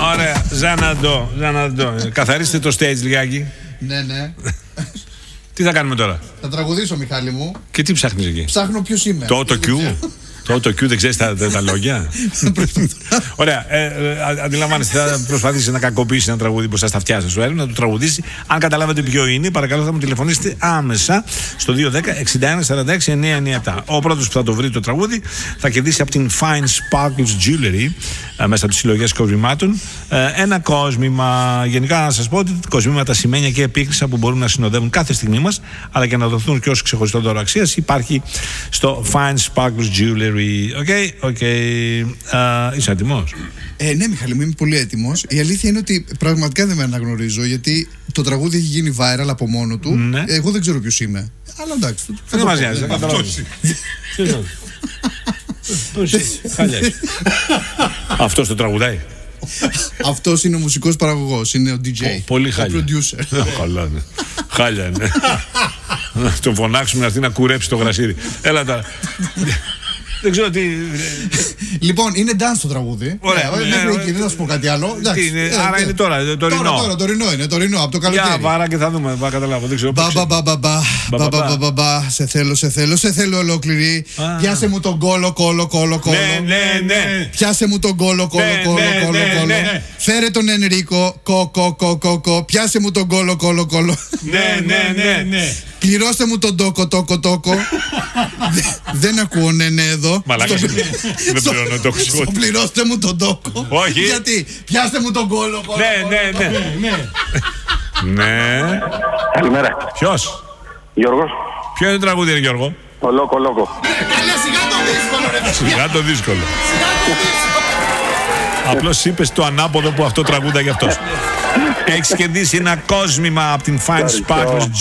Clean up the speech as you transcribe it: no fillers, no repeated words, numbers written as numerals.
Ωραία, Ζαναντό. Καθαρίστε το stage λιγάκι. Ναι. Τι θα κάνουμε τώρα? Θα τραγουδήσω, Μιχάλη μου. Και τι ψάχνεις εκεί? Ψάχνω ποιος είμαι. Το Q. Το Q δεν ξέρεις τα λόγια. Ωραία, αντιλαμβάνεστε, θα προσπαθήσει να κακοποιήσει ένα τραγούδι μπροστά στα αυτιά σας, να το τραγουδήσει. Αν καταλάβετε ποιο είναι, παρακαλώ θα μου τηλεφωνήσετε άμεσα στο 210-61-46-997. Ο πρώτος που θα το βρει το τραγούδι θα κερδίσει από την Fine Sparkles Jewelry, μέσα από τις συλλογές κοσμημάτων, ένα κόσμημα. Γενικά να σας πω ότι κοσμήματα, σημαίνια και επίκρισα που μπορούν να συνοδεύουν κάθε στιγμή μας, αλλά και να δοθούν και ως ξεχωριστό δώρο αξίας, υπάρχει στο Fine Sparkles Jewelry. Οκ. Είσαι έτοιμος? Ναι, Μιχάλη, είμαι πολύ έτοιμος. Η αλήθεια είναι ότι πραγματικά δεν με αναγνωρίζω, γιατί το τραγούδι έχει γίνει viral από μόνο του. Ναι. Εγώ δεν ξέρω ποιος είμαι. Αλλά εντάξει. Δεν μας νοιάζει, δεν καταλαβαίνω. Αυτός το τραγουδάει. Αυτός είναι ο μουσικός παραγωγός, είναι ο DJ. Πολύ χάλια. Ο producer. Χάλια είναι. Να τον φωνάξουμε να έρθει να κουρέψει το γρασίδι. Έλα τώρα. Δεν ξέρω τι. Λοιπόν, είναι dance το τραγούδι. Ωραία. Δεν θα σου πω κάτι άλλο. Άρα είναι τώρα, τωρινό είναι, από το καλοκαίρι. Για βάρα και θα δούμε, θα καταλάβω. Δεν ξέρω. Μπα, σε θέλω ολόκληρη. Πιάσε μου τον κόλο. Ναι. Πιάσε μου τον κόλο. Φέρε τον Ενρίκο. Πιάσε μου τον κόλο. Ναι. Πληρώστε μου τον τόκο. Δεν ακούω ναι εδώ. Μαλάκα, δεν πληρώνω το χρυσό. Πληρώστε μου τον τόκο. Όχι. Γιατί, πιάστε μου τον κόλο. Ναι. Καλημέρα. Ποιος? Γιώργος. Ποιο είναι το τραγούδι, Γιώργο? Ο Λόκο. Σιγά το δύσκολο. Απλώς είπες το ανάποδο που αυτό τραγούδα γι' αυτός. Έχεις κερδίσει ένα κόσμημα από την Fine Sparkles